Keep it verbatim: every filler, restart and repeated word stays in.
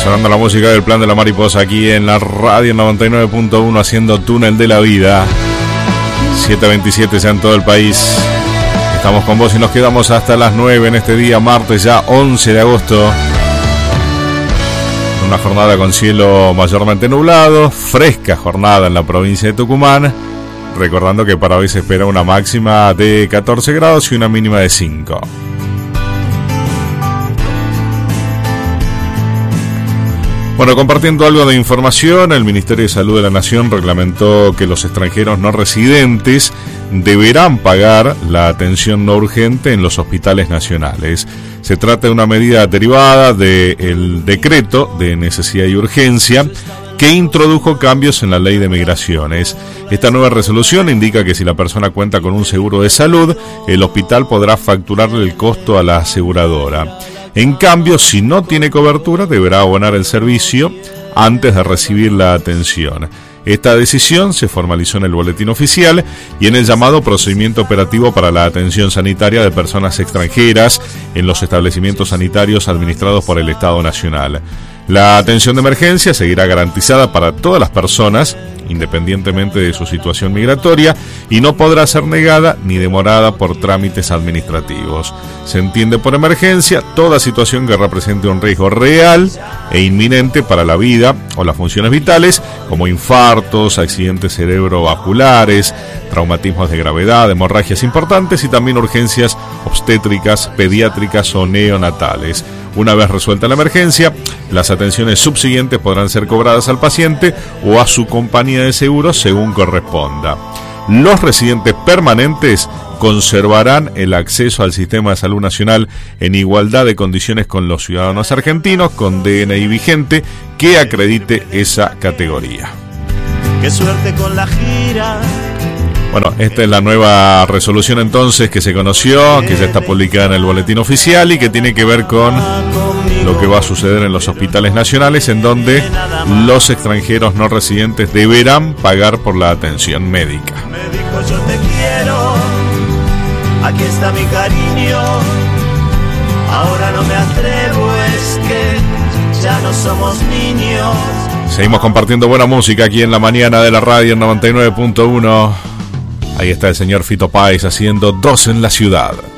Sonando la música del Plan de la Mariposa aquí en la radio noventa y nueve punto uno, haciendo túnel de la vida. siete veintisiete ya en todo el país. Estamos con vos y nos quedamos hasta las nueve en este día, martes ya once de agosto. Una jornada con cielo mayormente nublado, fresca jornada en la provincia de Tucumán. Recordando que para hoy se espera una máxima de catorce grados y una mínima de cinco. Bueno, compartiendo algo de información, el Ministerio de Salud de la Nación reglamentó que los extranjeros no residentes deberán pagar la atención no urgente en los hospitales nacionales. Se trata de una medida derivada del decreto de necesidad y urgencia que introdujo cambios en la ley de migraciones. Esta nueva resolución indica que si la persona cuenta con un seguro de salud, el hospital podrá facturarle el costo a la aseguradora. En cambio, si no tiene cobertura, deberá abonar el servicio antes de recibir la atención. Esta decisión se formalizó en el boletín oficial y en el llamado procedimiento operativo para la atención sanitaria de personas extranjeras en los establecimientos sanitarios administrados por el Estado Nacional. La atención de emergencia seguirá garantizada para todas las personas, independientemente de su situación migratoria, y no podrá ser negada ni demorada por trámites administrativos. Se entiende por emergencia toda situación que represente un riesgo real e inminente para la vida o las funciones vitales, como infartos, accidentes cerebrovasculares, traumatismos de gravedad, hemorragias importantes y también urgencias obstétricas, pediátricas o neonatales. Una vez resuelta la emergencia, las atenciones subsiguientes podrán ser cobradas al paciente o a su compañía de seguros según corresponda. Los residentes permanentes conservarán el acceso al sistema de salud nacional en igualdad de condiciones con los ciudadanos argentinos con D N I vigente que acredite esa categoría. Qué suerte con la gira. Bueno, esta es la nueva resolución entonces que se conoció, que ya está publicada en el boletín oficial y que tiene que ver con lo que va a suceder en los hospitales nacionales, en donde los extranjeros no residentes deberán pagar por la atención médica. Me dijo yo te quiero, aquí está mi cariño, ahora no me atrevo, es que ya no somos niños. Seguimos compartiendo buena música aquí en la mañana de la radio noventa y nueve punto uno. Ahí está el señor Fito Páez haciendo Dos en la Ciudad.